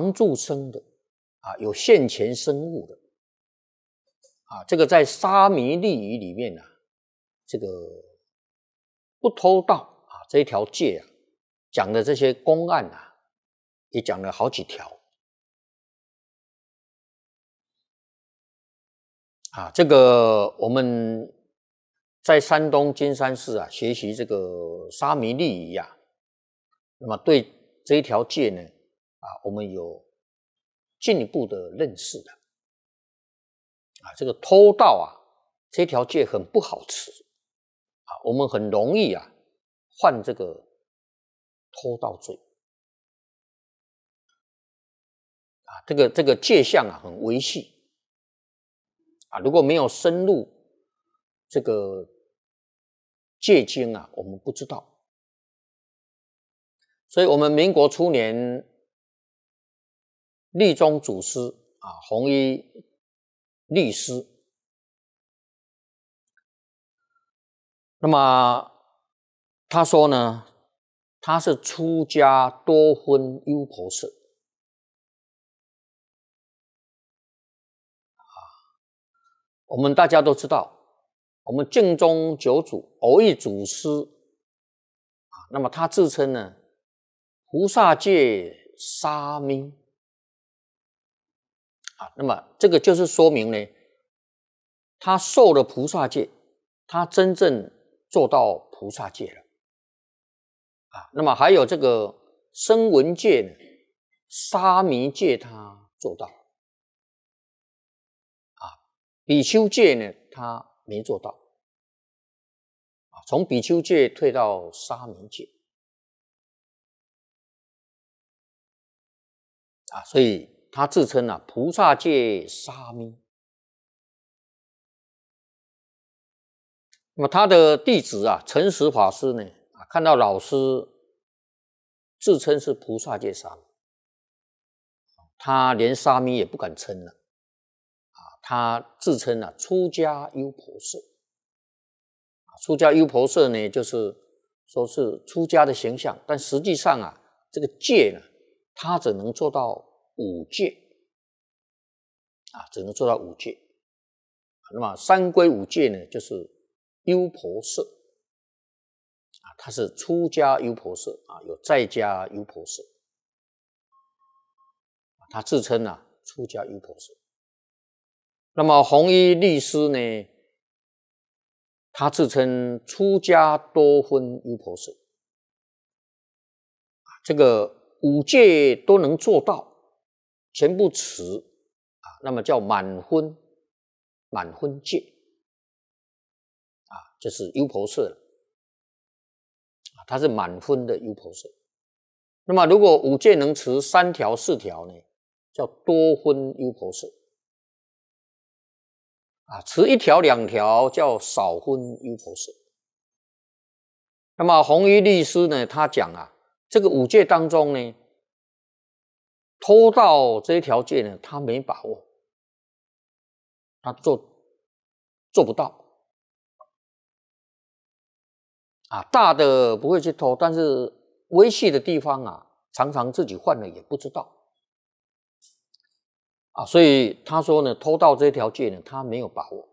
常住生的有现前生物的这个在沙弥利语里面这个不偷盗这一条戒讲的这些公案也讲了好几条这个我们在山东金山寺学习这个沙弥利语那么对这一条戒呢我们有进一步的认识的这个偷盗这条戒很不好持我们很容易犯这个偷盗罪这个戒相很微细如果没有深入这个戒经我们不知道，所以我们民国初年立宗祖师弘一律师，那么他说呢，他是出家多婚优婆塞我们大家都知道，我们净宗九祖蕅益祖师那么他自称呢菩萨戒沙弥那么这个就是说明呢，他受了菩萨戒，他真正做到菩萨戒了那么还有这个声闻戒呢，沙弥戒他做到比丘戒呢他没做到从比丘戒退到沙弥戒所以他自称菩萨戒沙弥。那么他的弟子诚实法师呢看到老师自称是菩萨戒沙弥，他连沙弥也不敢称了他自称出家优婆塞出家优婆塞呢就是说是出家的形象，但实际上这个戒呢他只能做到5戒只能做到5戒那么三归5戒呢就是优婆塞他是出家优婆塞有在家优婆塞他自称出家优婆塞。那么弘一律师呢他自称出家多婚优婆塞这个5戒都能做到全部持那么叫满婚戒就是优婆塞了他是满婚的优婆塞。那么如果5戒能持3条4条呢叫多婚优婆塞持1条2条叫少婚优婆塞。那么弘一律师呢他讲这个5戒当中呢偷盗这一条戒呢他没把握，他做不到大的不会去偷，但是微细的地方常常自己犯了也不知道所以他说呢偷盗这条戒呢他没有把握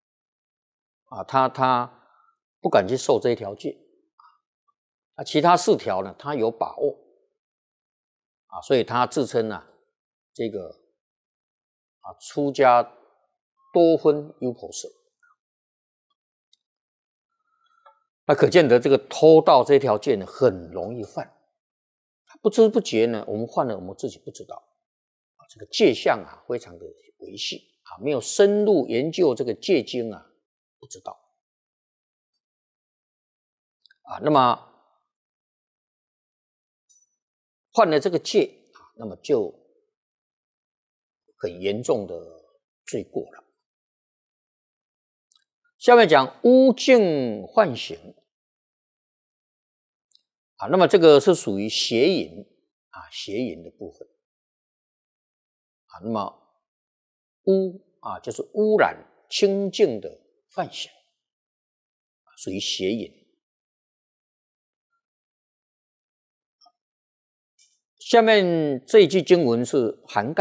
他不敢去受这条戒其他4条呢他有把握所以他自称这个出家多婚优婆塞。那可见得这个偷盗这条戒呢很容易犯，不知不觉呢我们犯了我们自己不知道这个戒相非常的微细没有深入研究这个戒经不知道那么犯了这个戒那么就很严重的罪过了。下面讲污净幻行那么这个是属于邪淫邪淫的部分那么污就是污染清净的幻想属于邪淫。 下面这一句经文是涵盖